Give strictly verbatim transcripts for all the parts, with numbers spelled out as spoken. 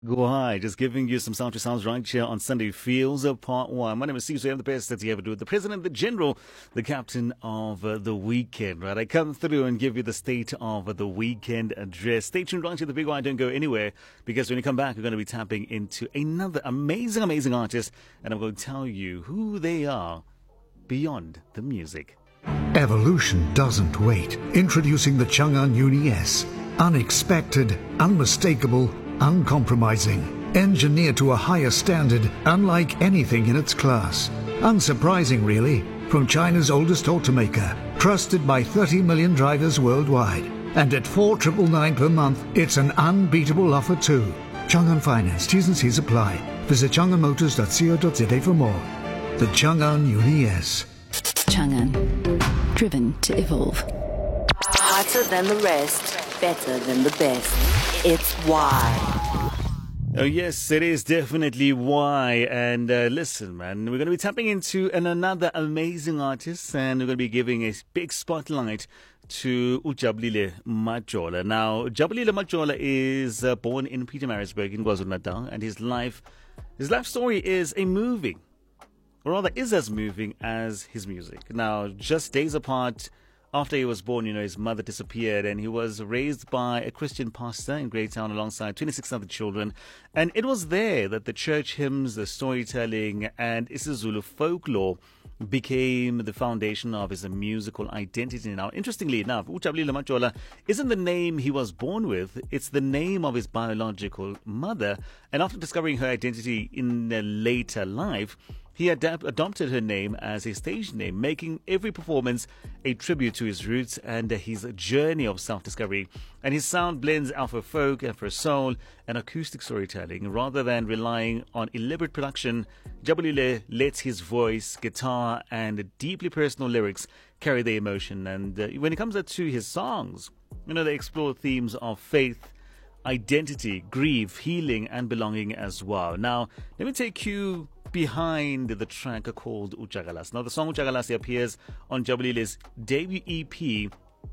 Go high, just giving you some sound to sounds right here on Sunday Feels of Part one. My name is Steve, so I'm the best that you ever do. The President, the General, the Captain of uh, the Weekend, right? I come through and give you the State of the Weekend address. Stay tuned right to the big one. Don't go anywhere, because when you come back, we're going to be tapping into another amazing, amazing artist, and I'm going to tell you who they are beyond the music. Evolution doesn't wait. Introducing the Chang'an Uni S. Unexpected, unmistakable, uncompromising. Engineered to a higher standard, unlike anything in its class. Unsurprising, really, from China's oldest automaker. Trusted by thirty million drivers worldwide. And at four thousand nine hundred ninety-nine per month, it's an unbeatable offer too. Chang'an Finance, T's and C's apply. Visit chang'an motors dot co dot za for more. The Chang'an Uni S. Chang'an, driven to evolve. Hotter than the rest, better than the best. It's why. Oh, yes, it is definitely why. And uh, listen, man, we're going to be tapping into an, another amazing artist, and we're going to be giving a big spotlight to Jabulile Majola. Now, Jabulile Majola is uh, born in Pietermaritzburg in KwaZulu-Natal, and his life, his life story is a moving, or rather is as moving as his music. Now, just days apart after he was born, you know, his mother disappeared, and he was raised by a Christian pastor in Greytown alongside twenty-six other children. And it was there that the church hymns, the storytelling, and isiZulu folklore became the foundation of his musical identity. Now, interestingly enough, Jabulile Majola isn't the name he was born with, it's the name of his biological mother. And after discovering her identity in a later life, he adapt, adopted her name as a stage name, making every performance a tribute to his roots and uh, his journey of self-discovery. And his sound blends Afro folk, Afro soul, and acoustic storytelling. Rather than relying on elaborate production, Jabulile lets his voice, guitar, and deeply personal lyrics carry the emotion. And uh, when it comes to his songs, you know, they explore themes of faith, identity, grief, healing, and belonging as well. Now, let me take you behind the track called Ujagalas. Now, the song Ujagalas appears on Jabulile's debut E P.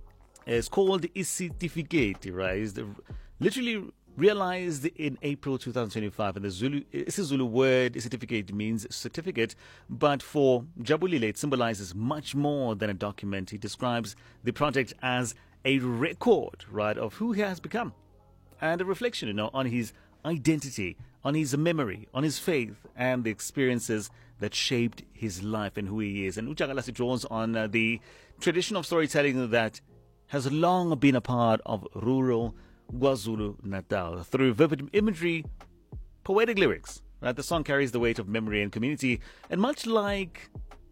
It's called Isitifiketi, right? Literally realized in April twenty twenty-five, and the Zulu, isiZulu word Isitifiketi means certificate, but for Jabulile it symbolizes much more than a document. He describes the project as a record, right, of who he has become, and a reflection, you know, on his identity, on his memory, on his faith, and the experiences that shaped his life and who he is. And Ujagalas draws on uh, the tradition of storytelling that has long been a part of rural KwaZulu-Natal through vivid imagery, poetic lyrics. Right? The song carries the weight of memory and community, and much like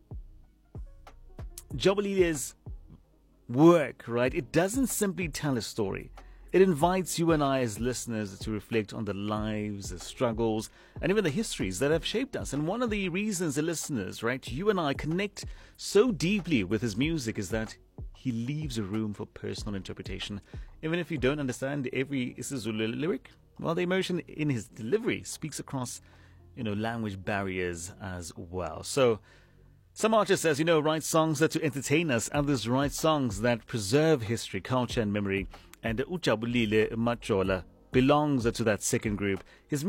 Jabulile's work, right, it doesn't simply tell a story. It invites you and I as listeners to reflect on the lives, the struggles, and even the histories that have shaped us. And one of the reasons the listeners, right, you and I connect so deeply with his music is that he leaves a room for personal interpretation. Even if you don't understand every isiZulu lyric, well, the emotion in his delivery speaks across, you know, language barriers as well. So some artists, as you know, write songs that to entertain us, others write songs that preserve history, culture, and memory. And Jabulile Majola belongs to that second group. His